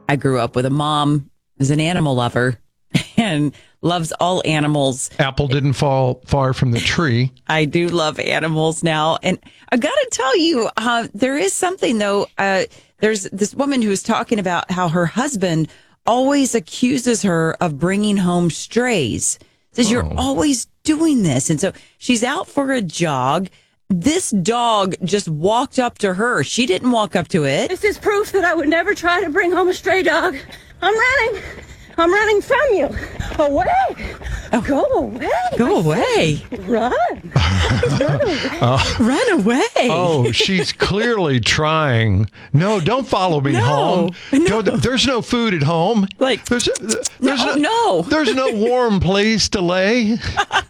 I grew up with a mom who's an animal lover and loves all animals. Apple didn't fall far from the tree. I do love animals now. And I got to tell you, there is something, though. There's this woman who's talking about how her husband always accuses her of bringing home strays. Says, you're always doing this. And so she's out for a jog. This dog just walked up to her. She didn't walk up to it. This is proof that I would never try to bring home a stray dog. I'm running. I'm running from you. Away. Oh. Go away. Go away. Run. Run away. Run away. Oh, she's clearly trying. No, don't follow me home. No. There's no food at home. Like, there's no. There's no warm place to lay.